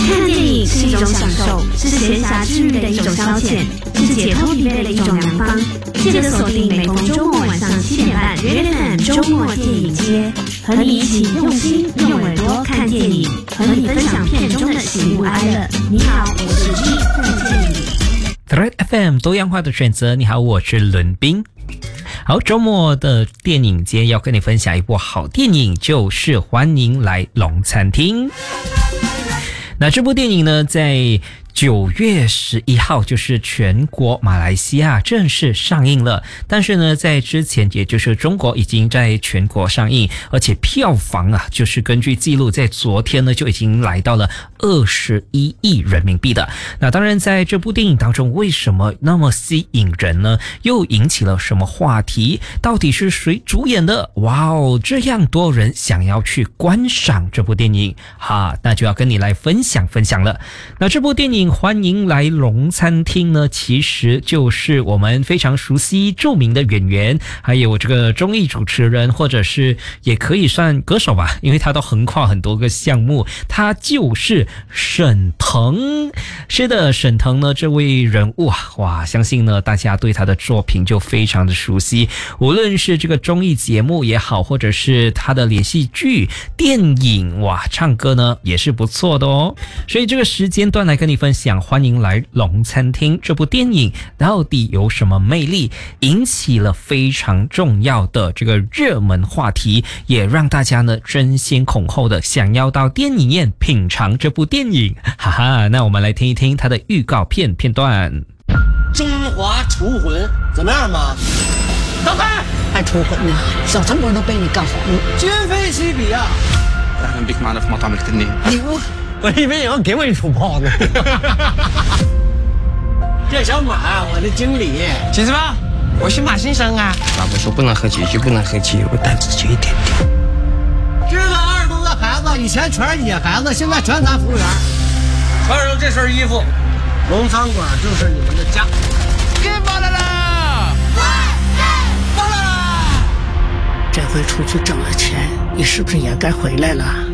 看电影是一种享受，是闲暇之余的一种消遣，是解脱疲惫的一种良方。记得锁定每逢周末晚上7点半 ，FM 周末电影街，和你一起用心用耳朵看电影，和你分享片中的喜怒哀乐。你好，我是 G， 再见你。 Thread FM 多样化的选择。你好，我是伦斌。好，周末的电影节要跟你分享一部好电影，就是《欢迎来龙餐厅》。那这部电影呢，在9月11号就是全国马来西亚正式上映了，但是呢，在之前也就是中国已经在全国上映，而且票房啊，就是根据记录，在昨天呢就已经来到了21亿人民币的。那当然，在这部电影当中，为什么那么吸引人呢？又引起了什么话题？到底是谁主演的？哇哦，这样多人想要去观赏这部电影哈，那就要跟你来分享了。那这部电影欢迎来龙餐厅呢，其实就是我们非常熟悉著名的演员，还有这个综艺主持人，或者是也可以算歌手吧，因为他都横跨很多个项目。他就是沈腾。是的，沈腾呢这位人物啊，哇，相信呢大家对他的作品就非常的熟悉，无论是这个综艺节目也好，或者是他的连续剧、电影，哇，唱歌呢也是不错的哦。所以这个时间段来跟你分享欢迎来龙餐厅这部电影到底有什么魅力，引起了非常重要的这个热门话题，也让大家呢争先恐后的想要到电影院品尝这部电影。哈哈，那我们来听一听它的预告片段。 中华厨魂怎么样嘛？ 老开还厨魂呢，小城管都被你干黄了， 今非昔比啊！ 我以为你要给我一出炮呢。 这小马，我的经理。 秦师傅，我是马先生啊。 老婆说不能喝酒就不能喝酒，我胆子就一点点。 知道二东的孩子以前全是野孩子，现在全咱服务员。穿上这身衣服，龙餐馆就是你们的家。 别报来了！报来了！ 这回出去挣了钱，你是不是也该回来了？